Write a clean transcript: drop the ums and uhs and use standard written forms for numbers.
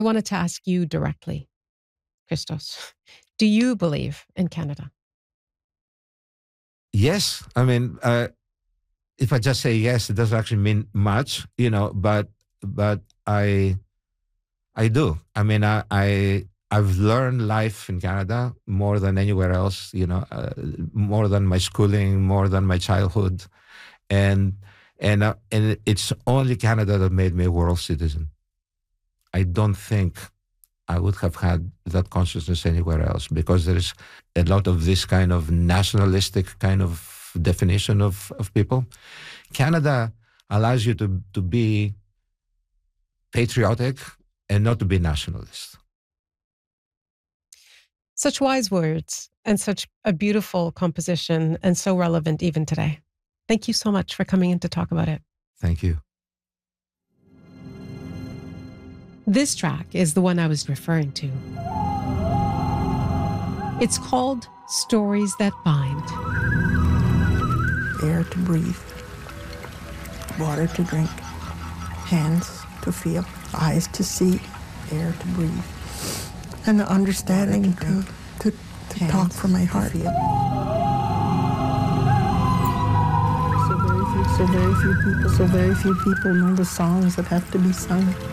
I wanted to ask you directly, Christos, do you believe in Canada? Yes, I mean, if I just say yes, it doesn't actually mean much, but I do. I mean, I've learned life in Canada more than anywhere else. More than my schooling, more than my childhood, and and it's only Canada that made me a world citizen. I don't think I would have had that consciousness anywhere else because there's a lot of this kind of nationalistic kind of definition of people. Canada allows you to be patriotic and not to be nationalist. Such wise words and such a beautiful composition and so relevant even today. Thank you so much for coming in to talk about it. Thank you. This track is the one I was referring to. It's called Stories That Bind. Air to breathe, water to drink, hands to feel, eyes to see, air to breathe, and the understanding to talk from my heart. So very few people know the songs that have to be sung.